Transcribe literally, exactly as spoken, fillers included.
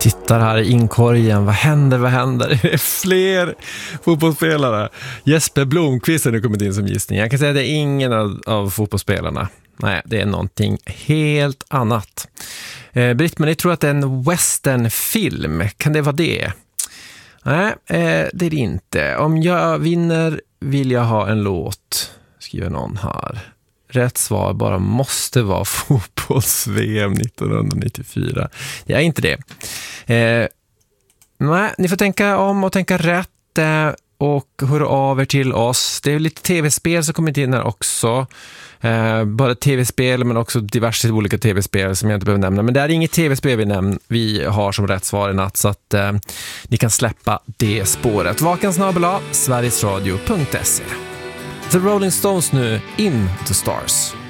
Tittar här i inkorgen. Vad händer, vad händer? Det är fler fotbollsspelare. Jesper Blomqvist har nu kommit in som gissning. Jag kan säga att det är ingen av, av fotbollsspelarna. Nej, det är någonting helt annat. Eh, Britt-Marie tror att det är en westernfilm. Kan det vara det? Nej, eh, det är det inte. Om jag vinner vill jag ha en låt. Skriver någon här. Rätt svar bara måste vara fotbolls-V M nittonhundranittiofyra. Jag är inte det. Eh, nej, ni får tänka om och tänka rätt eh, och höra av er till oss. Det är lite tv-spel som kommit in här också. Eh, bara tv-spel men också diverse olika tv-spel som jag inte behöver nämna. Men det är inget tv-spel vi, nämn- vi har som rätt svar i natt, så att eh, ni kan släppa det spåret. Vaken snabel a sverigesradio punkt se. The Rolling Stones nu, In the Stars.